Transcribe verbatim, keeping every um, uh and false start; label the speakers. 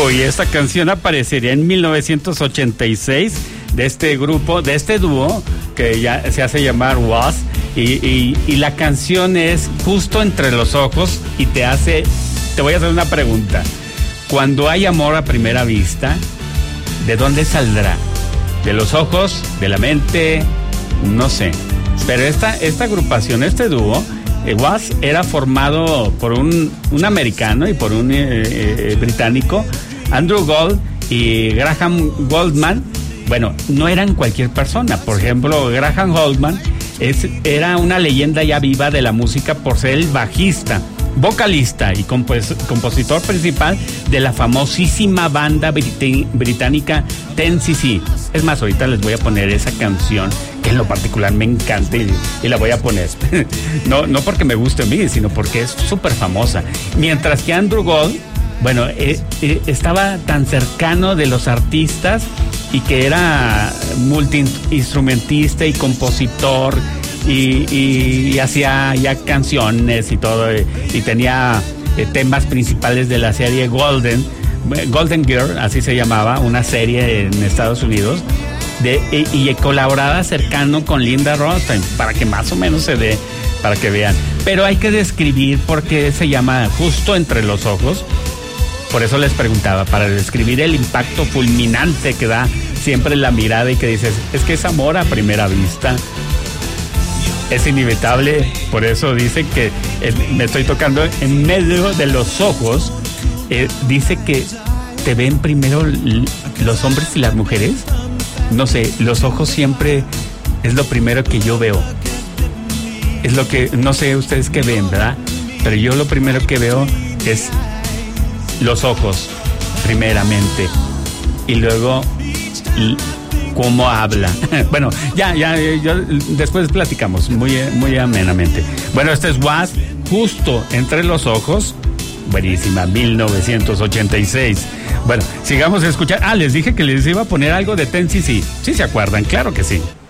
Speaker 1: Uy, esta canción aparecería en mil novecientos ochenta y seis de este grupo, de este dúo que ya se hace llamar Was, y, y, y la canción es Justo entre los ojos y te hace, te voy a hacer una pregunta. Cuando hay amor a primera vista, ¿de dónde saldrá? ¿De los ojos? ¿De la mente? No sé. Pero esta, esta agrupación, este dúo, eh, Was, era formado por un, un americano y por un eh, eh, británico, Andrew Gold y Graham Goldman. Bueno, no eran cualquier persona. Por ejemplo, Graham Goldman es, era una leyenda ya viva de la música por ser el bajista, vocalista y compos- compositor principal de la famosísima banda brit- británica ten C C. Es más, ahorita les voy a poner esa canción que en lo particular me encanta y, y la voy a poner. no, no porque me guste a mí, sino porque es súper famosa. Mientras que Andrew Gold, bueno, eh, eh, estaba tan cercano de los artistas y que era multiinstrumentista y compositor y, y, y hacía ya canciones y todo, y, y tenía eh, temas principales de la serie Golden, Golden Girl, así se llamaba, una serie en Estados Unidos, de, y, y colaboraba cercano con Linda Ronstadt, para que más o menos se dé, para que vean. Pero hay que describir por qué se llama Justo entre los ojos. Por eso les preguntaba, para describir el impacto fulminante que da siempre la mirada y que dices, es que es amor a primera vista. Es inevitable, por eso dice que eh, me estoy tocando en medio de los ojos. Eh, dice que te ven primero l- los hombres y las mujeres. No sé, los ojos siempre es lo primero que yo veo. Es lo que, no sé ustedes qué ven, ¿verdad? Pero yo lo primero que veo es los ojos, primeramente, y luego l- cómo habla. Bueno, ya, ya, yo, después platicamos muy, muy amenamente. Bueno, este es Was, Justo entre los ojos. Buenísima, mil novecientos ochenta y seis. Bueno, sigamos a escuchar. Ah, les dije que les iba a poner algo de ten C C. ¿Sí se acuerdan? Claro que sí.